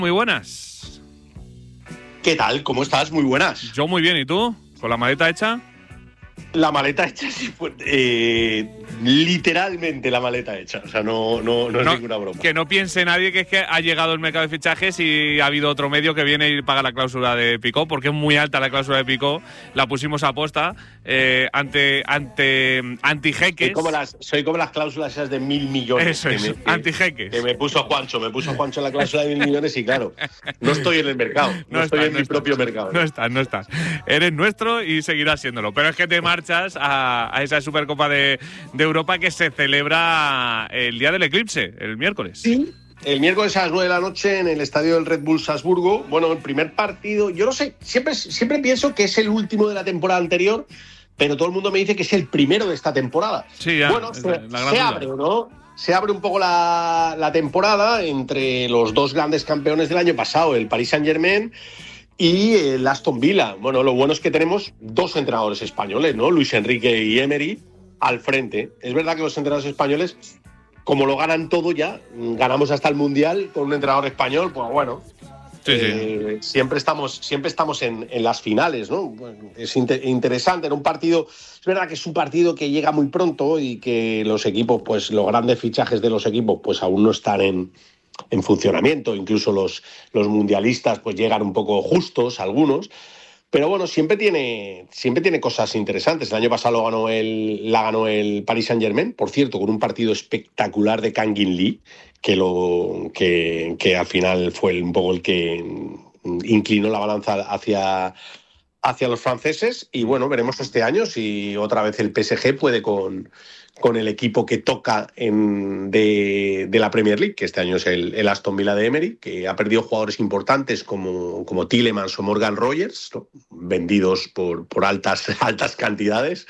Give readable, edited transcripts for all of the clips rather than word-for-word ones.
Muy buenas. ¿Qué tal? ¿Cómo estás? Muy buenas. Yo muy bien, ¿y tú? ¿Con la maleta hecha? La maleta hecha, sí, literalmente la maleta hecha. O sea, no es ninguna broma. Que no piense nadie que es que ha llegado el mercado de fichajes y ha habido otro medio que viene y paga la cláusula de Picó, porque es muy alta la cláusula de Picó. La pusimos a posta ante antijeques. Soy como las cláusulas esas de 1.000 millones. Eso es, antijeques. Que me puso Juancho en la cláusula de 1.000 millones y claro, no estoy en el mercado. No estoy en mi propio mercado. No estás. Eres nuestro y seguirás siéndolo. Pero es que te marchas a esa Supercopa de Europa que se celebra el día del eclipse, el miércoles. Sí, el miércoles a las 9 de la noche en el estadio del Red Bull Salzburgo. Bueno, el primer partido, yo no sé, siempre pienso que es el último de la temporada anterior, pero todo el mundo me dice que es el primero de esta temporada. Sí, ya. Bueno, se abre, ¿no? Se abre un poco la temporada entre los dos grandes campeones del año pasado, el Paris Saint-Germain y el Aston Villa. Bueno, lo bueno es que tenemos dos entrenadores españoles, ¿no? Luis Enrique y Emery al frente. Es verdad que los entrenadores españoles, como lo ganan todo ya, ganamos hasta el Mundial con un entrenador español, pues bueno. Sí. Siempre estamos en las finales, ¿no? Bueno, es interesante en un partido. Es verdad que es un partido que llega muy pronto y que los equipos, pues los grandes fichajes de los equipos, pues aún no están en funcionamiento. Incluso los mundialistas, pues llegan un poco justos algunos. Pero bueno, siempre tiene cosas interesantes. El año pasado la ganó el Paris Saint-Germain, por cierto, con un partido espectacular de Kang In Lee, que al final fue un poco el que inclinó la balanza hacia los franceses. Y bueno, veremos este año si otra vez el PSG puede con el equipo que toca de la Premier League, que este año es el Aston Villa de Emery, que ha perdido jugadores importantes como Tielemans o Morgan Rogers, ¿no? Vendidos por altas cantidades.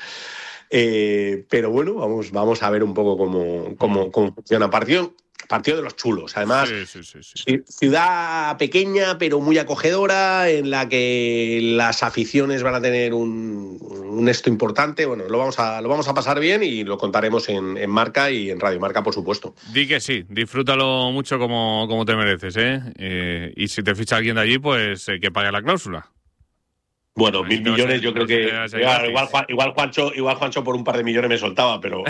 Pero bueno, vamos a ver un poco cómo funciona. Partido de los chulos. Además, sí. Ciudad pequeña pero muy acogedora, en la que las aficiones van a tener un esto importante. Bueno, lo vamos a pasar bien y lo contaremos en Marca y en Radio Marca, por supuesto. Di que sí, disfrútalo mucho como te mereces, ¿eh? Y si te ficha alguien de allí, pues que pague la cláusula. Bueno, 1.000 millones yo creo que igual Juancho por un par de millones me soltaba, pero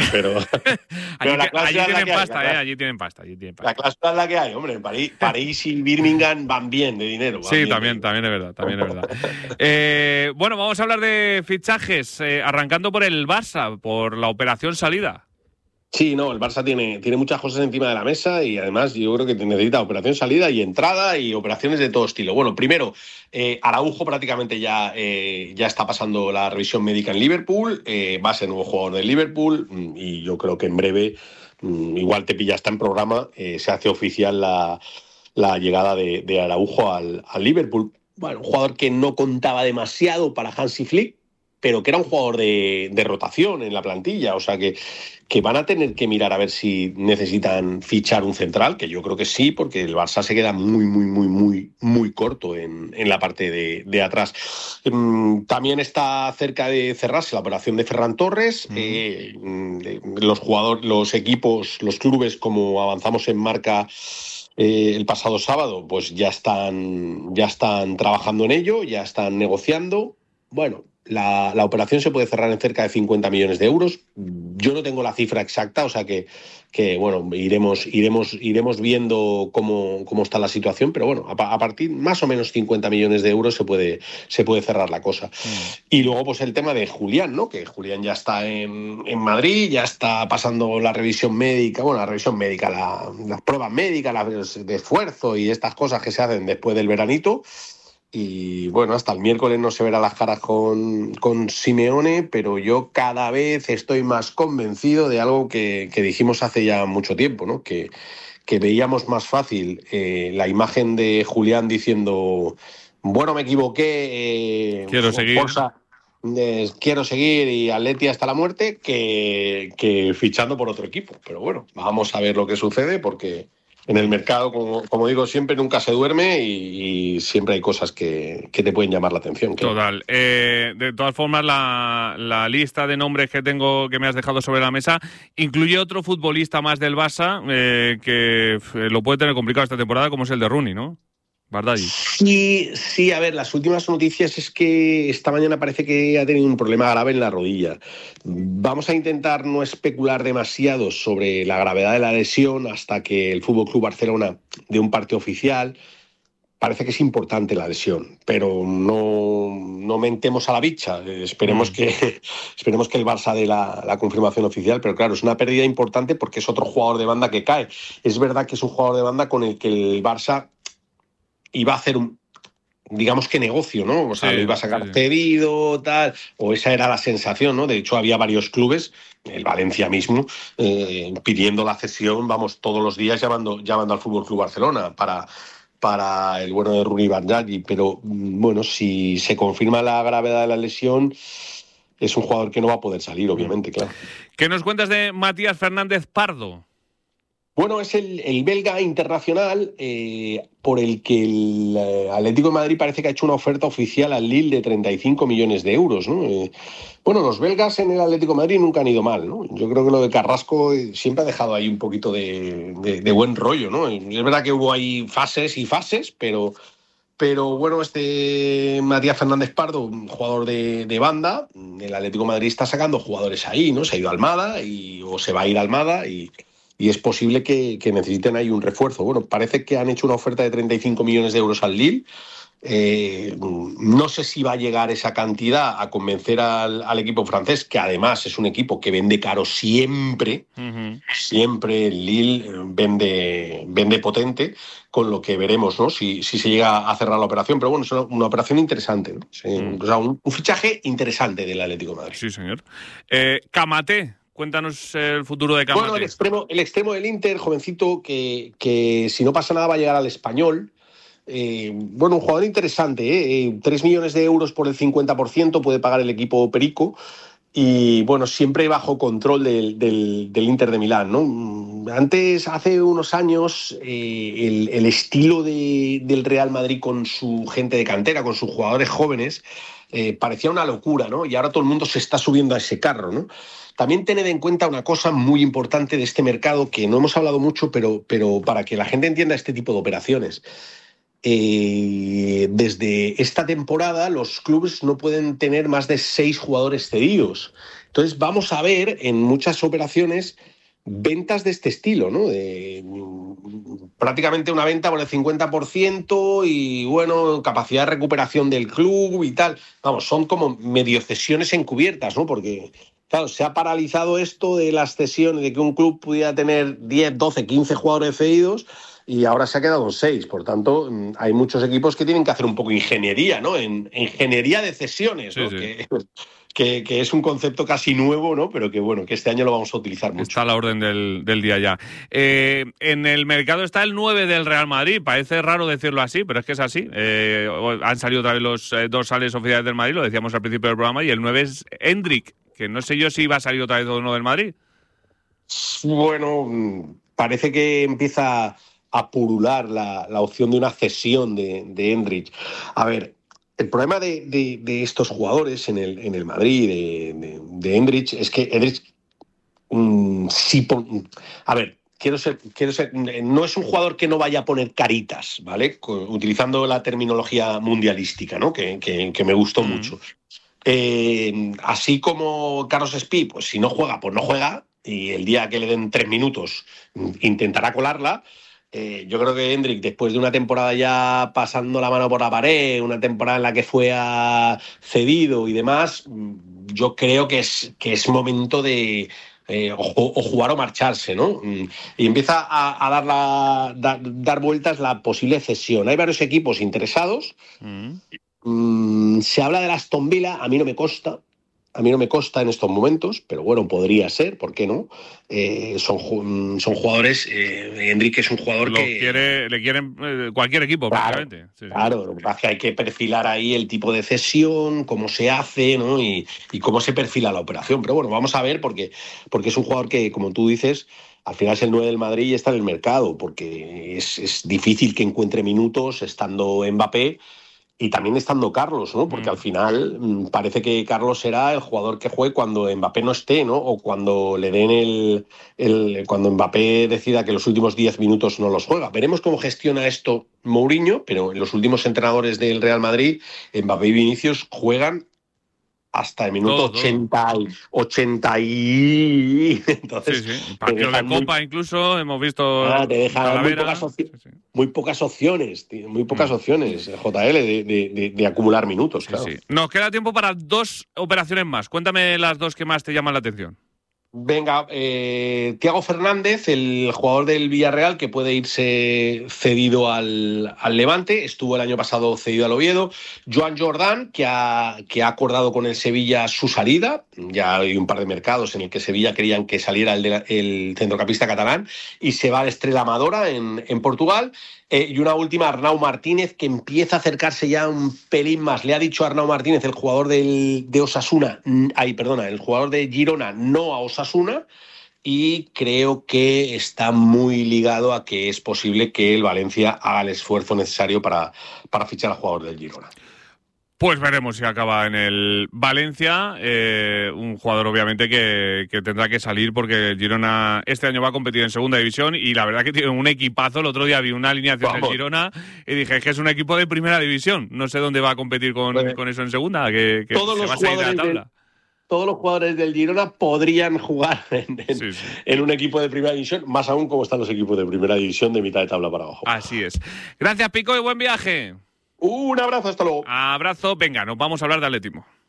allí tienen pasta, allí tienen pasta. La cláusula es la que hay, hombre. París y Birmingham van bien de dinero. Sí, también es verdad. Bueno, vamos a hablar de fichajes, arrancando por el Barça, por la operación salida. Sí, no, el Barça tiene muchas cosas encima de la mesa y además yo creo que necesita operación salida y entrada y operaciones de todo estilo. Bueno, primero, Araujo prácticamente ya está pasando la revisión médica en Liverpool, va a ser nuevo jugador del Liverpool y yo creo que en breve, igual te pilla hasta en programa, se hace oficial la llegada de Araujo al Liverpool. Bueno, un jugador que no contaba demasiado para Hansi Flick, pero que era un jugador de rotación en la plantilla, o sea que van a tener que mirar a ver si necesitan fichar un central, que yo creo que sí, porque el Barça se queda muy corto en la parte de atrás. También está cerca de cerrarse la operación de Ferran Torres. Los equipos, los clubes, como avanzamos en Marca el pasado sábado, pues ya están trabajando en ello, ya están negociando. Bueno, la operación se puede cerrar en cerca de 50 millones de euros. Yo no tengo la cifra exacta, o sea que bueno, iremos viendo cómo está la situación, pero bueno, a partir más o menos 50 millones de euros se puede cerrar la cosa. Y luego pues el tema de Julián, ¿no? Que Julián ya está en Madrid, ya está pasando la revisión médica, las pruebas médicas, las de esfuerzo y estas cosas que se hacen después del veranito. Y bueno, hasta el miércoles no se verá las caras con Simeone, pero yo cada vez estoy más convencido de algo que dijimos hace ya mucho tiempo, ¿no? Que veíamos más fácil la imagen de Julián diciendo, bueno, me equivoqué, quiero seguir. Forza, quiero seguir y Atleti hasta la muerte, que fichando por otro equipo. Pero bueno, vamos a ver lo que sucede porque en el mercado, como digo siempre, nunca se duerme y siempre hay cosas que te pueden llamar la atención. Total. De todas formas, la lista de nombres que me has dejado sobre la mesa incluye otro futbolista más del Barça que lo puede tener complicado esta temporada, como es el de Rooney, ¿no? Bardghji. Sí, a ver, las últimas noticias es que esta mañana parece que ha tenido un problema grave en la rodilla. Vamos a intentar no especular demasiado sobre la gravedad de la lesión hasta que el FC Barcelona dé un parte oficial. Parece que es importante la lesión, pero no mentemos a la bicha. Esperemos que el Barça dé la confirmación oficial, pero claro, es una pérdida importante porque es otro jugador de banda que cae. Es verdad que es un jugador de banda con el que el Barça iba a hacer digamos que negocio, ¿no? O sea, lo iba a sacar cedido, tal, o esa era la sensación, ¿no? De hecho, había varios clubes, el Valencia mismo, pidiendo la cesión, vamos, todos los días llamando al FC Barcelona para el bueno de Rudy Bardghji, pero bueno, si se confirma la gravedad de la lesión, es un jugador que no va a poder salir, obviamente, claro. ¿Qué nos cuentas de Matías Fernández Pardo? Bueno, es el belga internacional por el que el Atlético de Madrid parece que ha hecho una oferta oficial al Lille de 35 millones de euros, ¿no? Bueno, los belgas en el Atlético de Madrid nunca han ido mal, ¿no? Yo creo que lo de Carrasco siempre ha dejado ahí un poquito de buen rollo, ¿no? Es verdad que hubo ahí fases y fases, pero bueno, este Matías Fernández Pardo, un jugador de banda, el Atlético de Madrid está sacando jugadores ahí, ¿no? Se ha ido a Almada o se va a ir a Almada y es posible que necesiten ahí un refuerzo. Bueno, parece que han hecho una oferta de 35 millones de euros al Lille. No sé si va a llegar esa cantidad a convencer al equipo francés, que además es un equipo que vende caro siempre. Siempre el Lille vende potente, con lo que veremos, ¿no? Si se llega a cerrar la operación. Pero bueno, es una operación interesante, ¿no? O sea, un fichaje interesante del Atlético de Madrid. Sí, señor. Kamaté. Cuéntanos el futuro de Kamaté. Bueno, el extremo del Inter, jovencito, que si no pasa nada va a llegar al Español. Bueno, un jugador interesante, 3 millones de euros por el 50% puede pagar el equipo Perico. Y bueno, siempre bajo control del Inter de Milán, ¿no? Antes, hace unos años, el estilo del Real Madrid con su gente de cantera, con sus jugadores jóvenes, parecía una locura, ¿no? Y ahora todo el mundo se está subiendo a ese carro, ¿no? También tened en cuenta una cosa muy importante de este mercado que no hemos hablado mucho, pero para que la gente entienda este tipo de operaciones. Desde esta temporada los clubes no pueden tener más de 6 jugadores cedidos. Entonces vamos a ver en muchas operaciones ventas de este estilo, ¿no? Prácticamente una venta por el 50% y, bueno, capacidad de recuperación del club y tal. Vamos, son como medio cesiones encubiertas, ¿no? Porque, claro, se ha paralizado esto de las cesiones, de que un club pudiera tener 10, 12, 15 jugadores cedidos y ahora se ha quedado en 6. Por tanto, hay muchos equipos que tienen que hacer un poco de ingeniería, ¿no? Ingeniería de cesiones, ¿no? Sí. Que es un concepto casi nuevo, ¿no? Pero que bueno, que este año lo vamos a utilizar mucho. Está a la orden del día ya. En el mercado está el 9 del Real Madrid. Parece raro decirlo así, pero es que es así. Han salido otra vez los dorsales oficiales del Madrid, lo decíamos al principio del programa, y el 9 es Endrick, que no sé yo si va a salir otra vez uno del Madrid. Bueno, parece que empieza a purular la opción de una cesión de Endrick. A ver, el problema de estos jugadores en el Madrid, de Endrick, es que Endrick a ver, quiero ser, no es un jugador que no vaya a poner caritas, ¿vale? Utilizando la terminología mundialística, ¿no? Que me gustó mucho. Así como Carlos Espí, pues si no juega, pues no juega, y el día que le den 3 minutos intentará colarla. Yo creo que Endrick, después de una temporada ya pasando la mano por la pared, una temporada en la que fue cedido y demás, yo creo que es momento de o jugar o marcharse, ¿no? Y empieza a dar vueltas la posible cesión. Hay varios equipos interesados. Se habla de Aston Villa, a mí no me consta. A mí no me consta en estos momentos, pero bueno, podría ser, ¿por qué no? Son jugadores. Enrique es un jugador le quieren cualquier equipo, prácticamente. Sí, claro, lo que pasa es que hay que perfilar ahí el tipo de cesión, cómo se hace, ¿no? Y cómo se perfila la operación. Pero bueno, vamos a ver, porque es un jugador que, como tú dices, al final es el 9 del Madrid y está en el mercado, porque es difícil que encuentre minutos estando Mbappé. y también estando Carlos, ¿no? Porque al final parece que Carlos será el jugador que juegue cuando Mbappé no esté, ¿no? O cuando le den cuando Mbappé decida que los últimos 10 minutos no los juega. Veremos cómo gestiona esto Mourinho, pero en los últimos entrenadores del Real Madrid, Mbappé y Vinicius juegan hasta el minuto 80 y... Entonces, sí. Partido de Copa incluso, hemos visto... te dejan muy pocas opciones, JL, de acumular minutos, claro. Sí. Nos queda tiempo para 2 operaciones más. Cuéntame las 2 que más te llaman la atención. Venga, Thiago Fernández, el jugador del Villarreal, que puede irse cedido al Levante, estuvo el año pasado cedido al Oviedo. Joan Jordan, que ha acordado con el Sevilla su salida. Ya hay un par de mercados en el que Sevilla querían que saliera el centrocampista catalán, y se va al Estrela Amadora en Portugal. Y una última, Arnau Martínez, que empieza a acercarse ya un pelín más. Le ha dicho a Arnau Martínez, el jugador de Osasuna, el jugador de Girona, no a Osasuna, y creo que está muy ligado a que es posible que el Valencia haga el esfuerzo necesario para fichar al jugador del Girona. Pues veremos si acaba en el Valencia, un jugador obviamente que tendrá que salir, porque el Girona este año va a competir en segunda división y la verdad que tiene un equipazo. El otro día vi una alineación del Girona y dije, es que es un equipo de primera división, no sé dónde va a competir con eso en segunda, que todos se los va a salir de la tabla. Todos los jugadores del Girona podrían jugar en un equipo de primera división, más aún como están los equipos de primera división de mitad de tabla para abajo. Así es. Gracias, Pico, y buen viaje. Un abrazo, hasta luego. Abrazo. Venga, nos vamos a hablar de atletismo.